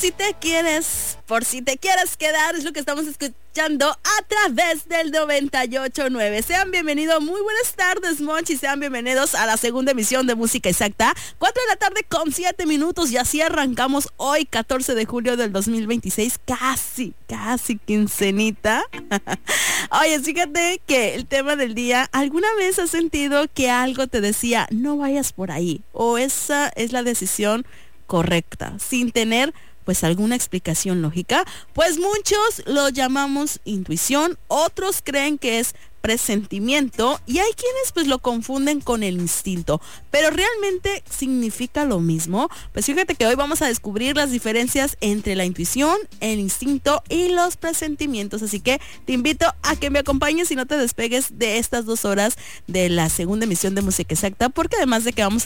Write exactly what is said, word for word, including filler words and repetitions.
si te quieres, por si te quieres quedar, es lo que estamos escuchando a través del noventa y ocho punto nueve. Sean bienvenidos, muy buenas tardes, Monchi, sean bienvenidos a la segunda emisión de Música Exacta, cuatro de la tarde con siete minutos, y así arrancamos hoy, catorce de julio del dos mil veintiséis, casi, casi quincenita. Oye, fíjate que el tema del día, ¿alguna vez has sentido que algo te decía, no vayas por ahí? O esa es la decisión correcta, sin tener pues alguna explicación lógica. Pues muchos lo llamamos intuición, otros creen que es presentimiento y hay quienes pues lo confunden con el instinto, pero realmente significa lo mismo. Pues fíjate que hoy vamos a descubrir las diferencias entre la intuición, el instinto y los presentimientos, así que te invito a que me acompañes y no te despegues de estas dos horas de la segunda emisión de Música Exacta, porque además de que vamos